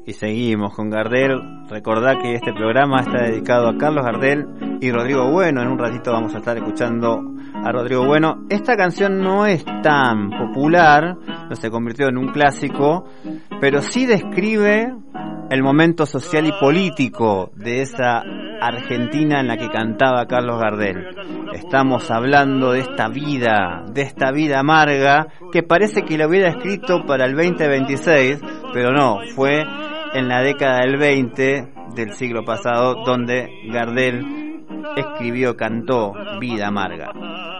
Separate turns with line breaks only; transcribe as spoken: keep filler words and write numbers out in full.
Y seguimos con Gardel. Recordá que este programa está dedicado a Carlos Gardel y Rodrigo Bueno. En un ratito vamos a estar escuchando a Rodrigo Bueno. Esta canción no es tan popular, no se convirtió en un clásico, pero sí describe el momento social y político de esa Argentina en la que cantaba Carlos Gardel. Estamos hablando de esta vida, de esta vida amarga, que parece que lo hubiera escrito para el veinte veintiséis, pero no, fue en la década del veinte del siglo pasado donde Gardel escribió, cantó Vida Amarga.